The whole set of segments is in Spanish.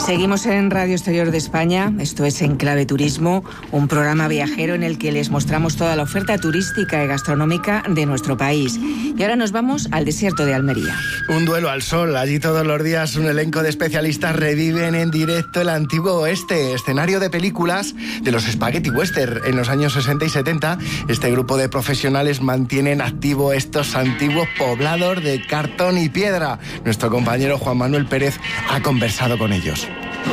Seguimos en Radio Exterior de España, esto es En Clave Turismo, un programa viajero en el que les mostramos toda la oferta turística y gastronómica de nuestro país. Y ahora nos vamos al desierto de Almería. Un duelo al sol, allí todos los días un elenco de especialistas reviven en directo el antiguo oeste, escenario de películas de los spaghetti western. En los años 60 y 70, este grupo de profesionales mantienen activo estos antiguos poblados de cartón y piedra. Nuestro compañero Juan Manuel Pérez ha conversado con ellos.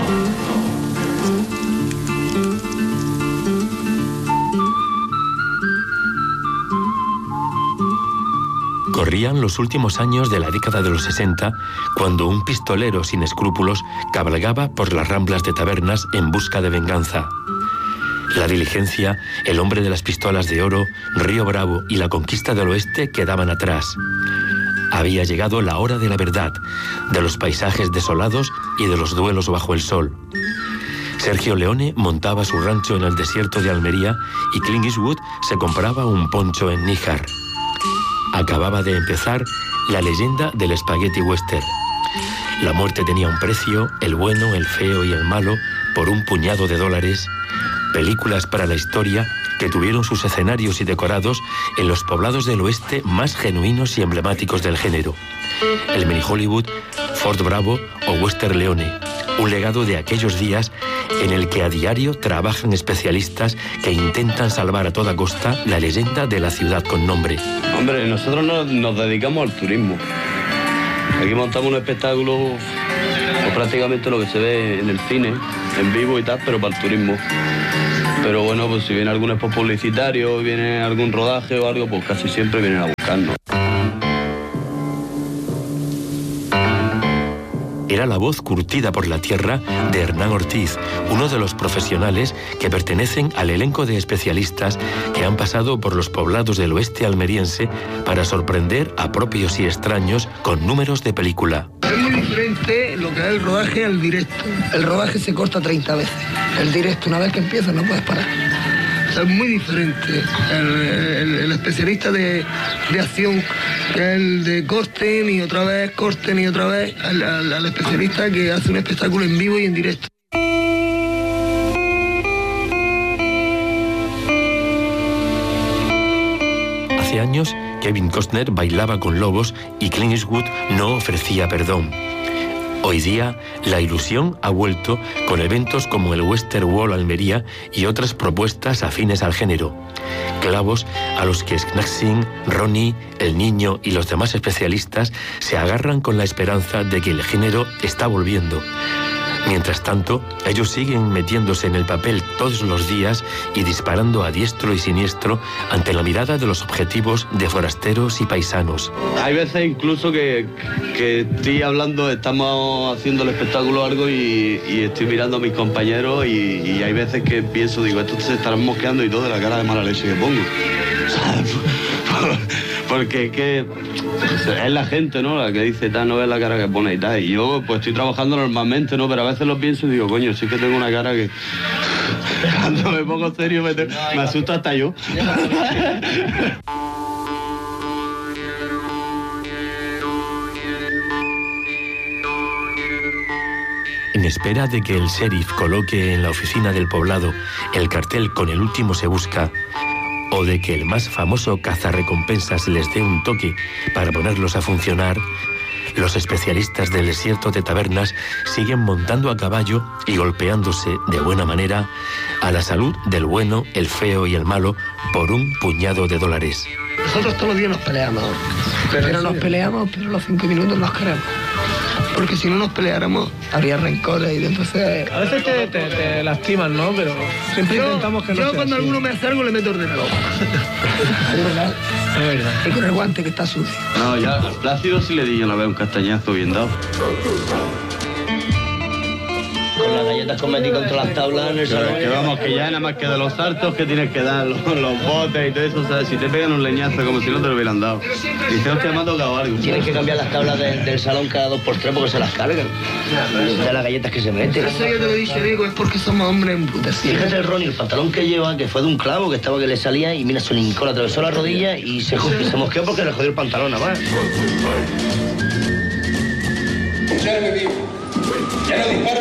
Corrían los últimos años de la década de los 60, cuando un pistolero sin escrúpulos cabalgaba por las ramblas de tabernas en busca de venganza. La diligencia, el hombre de las pistolas de oro, Río Bravo y la conquista del oeste quedaban atrás. Había llegado la hora de la verdad, de los paisajes desolados y de los duelos bajo el sol. Sergio Leone montaba su rancho en el desierto de Almería y Clint Eastwood se compraba un poncho en Níjar. Acababa de empezar la leyenda del spaghetti western. La muerte tenía un precio, el bueno, el feo y el malo, por un puñado de dólares. Películas para la historia que tuvieron sus escenarios y decorados en los poblados del oeste más genuinos y emblemáticos del género. El mini Hollywood, Fort Bravo o Western Leone. Un legado de aquellos días en el que a diario trabajan especialistas que intentan salvar a toda costa la leyenda de la ciudad con nombre. Hombre, nosotros nos dedicamos al turismo. Aquí montamos un espectáculo, pues prácticamente lo que se ve en el cine, en vivo y tal, pero para el turismo. Pero bueno, pues si viene algún spot publicitario, viene algún rodaje o algo, pues casi siempre vienen a buscarnos. Era la voz curtida por la tierra de Hernán Ortiz, uno de los profesionales que pertenecen al elenco de especialistas que han pasado por los poblados del oeste almeriense para sorprender a propios y extraños con números de película. Es muy diferente lo que es el rodaje al directo. El rodaje se corta 30 veces. El directo, una vez que empieza, no puedes parar. O sea, es muy diferente. El especialista de acción, que es el de corten y otra vez, al especialista que hace un espectáculo en vivo y en directo. Hace años, Kevin Costner bailaba con lobos y Clint Eastwood no ofrecía perdón. Hoy día, la ilusión ha vuelto con eventos como el Western Wall Almería y otras propuestas afines al género. Clavos a los que Snaxing, Ronnie, El Niño y los demás especialistas se agarran con la esperanza de que el género está volviendo. Mientras tanto, ellos siguen metiéndose en el papel todos los días y disparando a diestro y siniestro ante la mirada de los objetivos de forasteros y paisanos. Hay veces incluso que estoy hablando, estamos haciendo el espectáculo o algo y estoy mirando a mis compañeros y hay veces que pienso, digo, estos se estarán mosqueando y todo de la cara de mala leche que pongo. Porque es que es la gente, ¿no? La que dice tal, no ves la cara que pone y tal. Y yo pues estoy trabajando normalmente, ¿no? Pero a veces lo pienso y digo, coño, sí que tengo una cara que cuando me pongo serio me asusta hasta yo. En espera de que el sheriff coloque en la oficina del poblado el cartel con el último se busca, o de que el más famoso cazarrecompensas les dé un toque para ponerlos a funcionar, los especialistas del desierto de tabernas siguen montando a caballo y golpeándose de buena manera a la salud del bueno, el feo y el malo por un puñado de dólares. Nosotros todos los días nos peleamos, pero nos peleamos, pero a los 5 minutos nos queremos. Porque si no nos peleáramos, habría rencores y entonces... A veces te lastiman, ¿no? Pero siempre intentamos que no sea Yo cuando así. alguno me hace algo le meto ordenador. Es verdad. Es verdad. Y con el guante que está sucio. No, ya al Plácido sí le di una vez un castañazo bien dado. Con las galletas con metí contra las tablas en el salón. Que vamos, que ya nada más que de los saltos que tienes que dar, los botes y todo eso, ¿sabes? Si te pegan un leñazo como si no te lo hubieran dado. Dices, hostia, me ha tocado algo. Tienes que cambiar las tablas del salón cada 2 por 3 porque se las cargan. De las galletas que se meten. Eso yo te lo he dicho, Diego, es porque somos hombres embrutecidos. Fíjate el Ronnie, el pantalón que lleva, que fue de un clavo, que estaba que le salía y mira, se le hincó, le atravesó la rodilla y se mosqueó porque le jodió el pantalón nada más. Ya no disparo